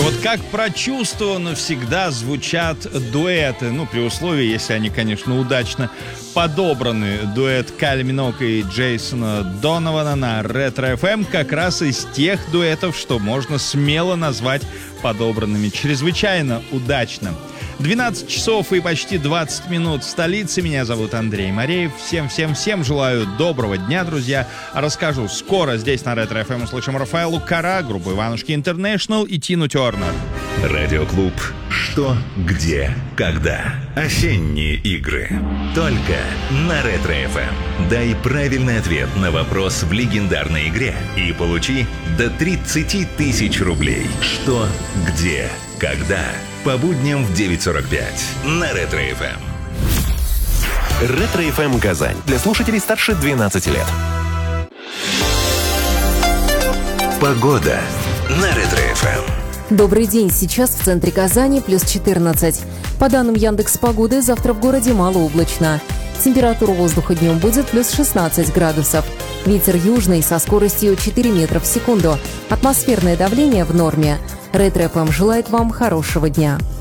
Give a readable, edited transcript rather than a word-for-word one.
Вот как прочувствовано всегда звучат дуэты, при условии, если они, конечно, удачно подобраны. Дуэт Кайли Миноуг и Джейсона Донована на Ретро FM как раз из тех дуэтов, что можно смело назвать подобранными чрезвычайно удачно. 12 часов и почти 20 минут в столице. Меня зовут Андрей Мореев. Всем желаю доброго дня, друзья. Расскажу скоро. Здесь на Ретро FM услышим Рафаэлу Карра, группу Иванушки Интернешнл и Тину Тернер. Радиоклуб «Что, где, когда». Осенние игры. Только на Ретро FM. Дай правильный ответ на вопрос в легендарной игре и получи до 30 тысяч рублей. Что, где, когда. По будням в 9:45 на Ретро FM. Ретро FM Казань. Для слушателей старше 12 лет. Погода на Ретро FM. Добрый день. Сейчас в центре Казани плюс 14. По данным Яндекс.Погоды, завтра в городе малооблачно. Температура воздуха днем будет плюс 16 градусов. Ветер южный со скоростью 4 метра в секунду. Атмосферное давление в норме. Ретро FM желает вам хорошего дня.